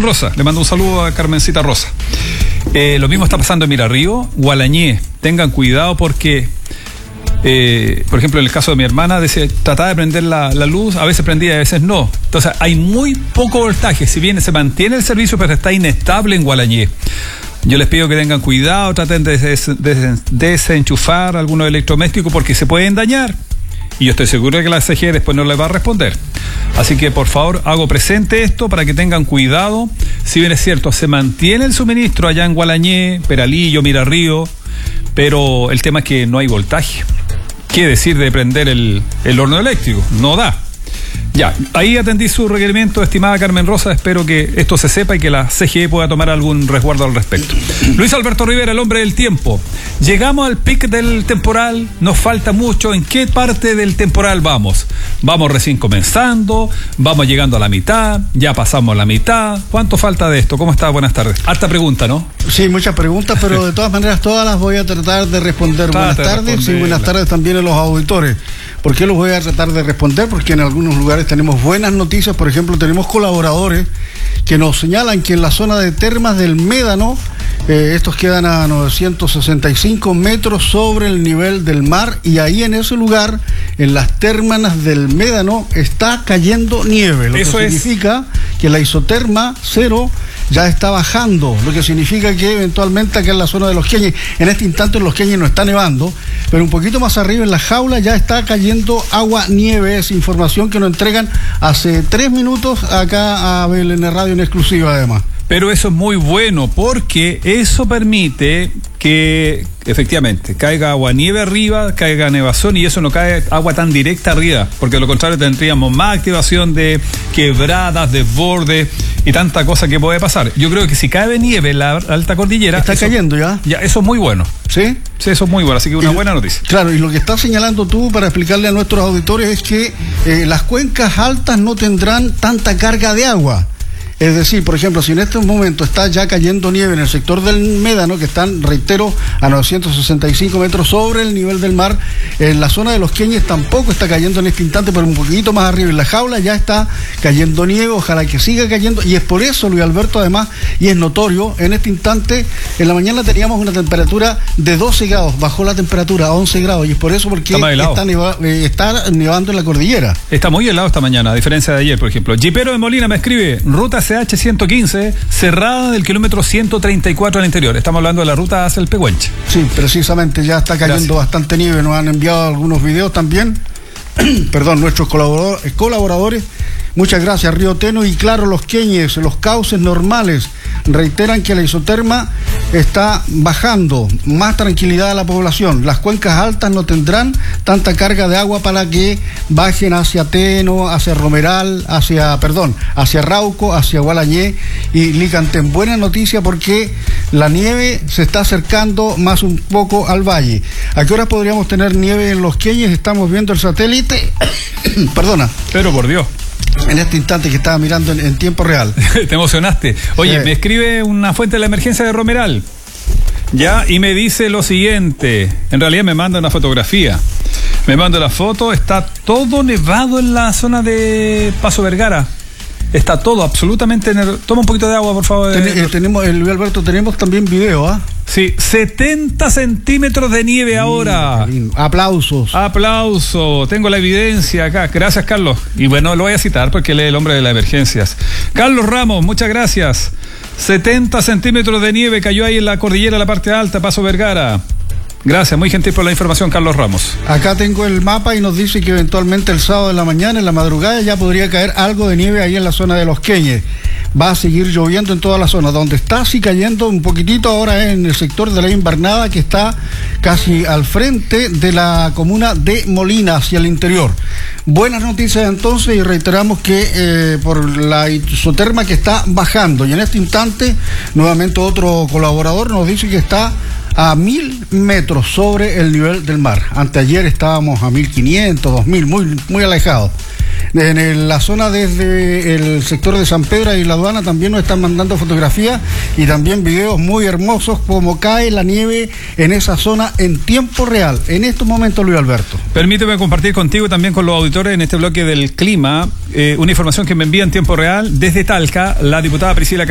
Carmen Rosa, le mando un saludo a Carmencita Rosa. Lo mismo está pasando en Mirarrío, Gualañé. Tengan cuidado porque, por ejemplo, en el caso de mi hermana, trataba de prender la luz, a veces prendía y a veces no. Entonces hay muy poco voltaje, si bien se mantiene el servicio, pero está inestable en Gualañé. Yo les pido que tengan cuidado, traten de desenchufar algunos electrodomésticos porque se pueden dañar. Y yo estoy seguro de que la CGE después no les va a responder. Así que, por favor, hago presente esto para que tengan cuidado. Si bien es cierto, se mantiene el suministro allá en Gualañé, Peralillo, Mirarrío, pero el tema es que no hay voltaje. ¿Qué decir de prender el horno eléctrico? No da. Ya, ahí atendí su requerimiento, estimada Carmen Rosa. Espero que esto se sepa y que la CGE pueda tomar algún resguardo al respecto. Luis Alberto Rivera, el hombre del tiempo. Llegamos al pic del temporal, nos falta mucho. ¿En qué parte del temporal vamos? Vamos recién comenzando, vamos llegando a la mitad, ya pasamos la mitad. ¿Cuánto falta de esto? ¿Cómo está? Buenas tardes. Harta pregunta, ¿no? Sí, muchas preguntas, pero de todas maneras todas las voy a tratar de responder. Buenas tardes y buenas tardes también a los auditores. ¿Por qué los voy a tratar de responder? Porque en algunos lugares tenemos buenas noticias. Por ejemplo, tenemos colaboradores que nos señalan que en la zona de Termas del Médano, estos quedan a 965 metros sobre el nivel del mar, y ahí en ese lugar, en las Termas del Médano, está cayendo nieve, lo que significa que la isoterma cero ya está bajando, lo que significa que eventualmente acá en la zona de Los Queñes, en este instante en Los Queñes no está nevando, pero un poquito más arriba en la jaula ya está cayendo agua nieve. Es información que nos entregan hace 3 minutos acá a BLN Radio en exclusiva además. Pero eso es muy bueno porque eso permite que efectivamente caiga agua nieve arriba, caiga nevazón, y eso no cae agua tan directa arriba, porque de lo contrario tendríamos más activación de quebradas, desbordes y tanta cosa que puede pasar. Yo creo que si cae nieve en la alta cordillera... Está cayendo ya. Ya, eso es muy bueno. ¿Sí? Sí, eso es muy bueno, así que una buena noticia. Claro, y lo que estás señalando tú para explicarle a nuestros auditores es que las cuencas altas no tendrán tanta carga de agua. Es decir, por ejemplo, si en este momento está ya cayendo nieve en el sector del Médano, que están, reitero, a 965 metros sobre el nivel del mar, en la zona de Los Queñes tampoco está cayendo en este instante, pero un poquito más arriba en la jaula ya está cayendo nieve. Ojalá que siga cayendo, y es por eso, Luis Alberto, además, y es notorio, en este instante, en la mañana teníamos una temperatura de 12 grados, bajó la temperatura a 11 grados, y es por eso porque está nevando en la cordillera. Está muy helado esta mañana, a diferencia de ayer, por ejemplo. Jipero de Molina me escribe, ruta CH 115, cerrada del kilómetro 134 al interior. Estamos hablando de la ruta hacia el Pehuenche. Sí, precisamente, ya está cayendo bastante nieve. Nos han enviado algunos videos también. Perdón, nuestros colaboradores. Muchas gracias. Río Teno y Claro, Los Queñes, los cauces normales reiteran que la isoterma está bajando, más tranquilidad a la población. Las cuencas altas no tendrán tanta carga de agua para que bajen hacia Teno, hacia Romeral, hacia Rauco, hacia Gualañé y Licantén. Buena noticia porque la nieve se está acercando más un poco al valle. ¿A qué horas podríamos tener nieve en Los Queñes? Estamos viendo el satélite. Perdona. Pero por Dios. En este instante que estaba mirando en tiempo real. Te emocionaste. Oye, me escribe una fuente de la emergencia de Romeral. Ya, y me dice lo siguiente. En realidad me manda una fotografía. Me manda la foto. Está todo nevado en la zona de Paso Vergara. Está todo absolutamente nevado. Toma un poquito de agua, por favor. Tenemos, Luis Alberto, tenemos también video, ¿ah? Sí, 70 centímetros de nieve ahora. Aplausos. Aplauso. Tengo la evidencia acá. Gracias, Carlos. Y bueno, lo voy a citar porque él es el hombre de las emergencias. Carlos Ramos, muchas gracias. 70 centímetros de nieve cayó ahí en la cordillera, la parte alta, Paso Vergara. Gracias, muy gentil por la información, Carlos Ramos. Acá tengo el mapa y nos dice que eventualmente el sábado de la mañana, en la madrugada, ya podría caer algo de nieve ahí en la zona de Los Queñes. Va a seguir lloviendo en toda la zona. Donde está sí cayendo un poquitito ahora es en el sector de la Invernada, que está casi al frente de la comuna de Molina, hacia el interior. Buenas noticias entonces, y reiteramos que por la isoterma que está bajando. Y en este instante, nuevamente otro colaborador nos dice que está a 1000 metros sobre el nivel del mar. Anteayer estábamos a 1500, 2000, muy alejados. En la zona desde el sector de San Pedro y la aduana también nos están mandando fotografías y también videos muy hermosos como cae la nieve en esa zona en tiempo real. En estos momentos, Luis Alberto. Permíteme compartir contigo y también con los auditores en este bloque del clima una información que me envía en tiempo real desde Talca la diputada Priscila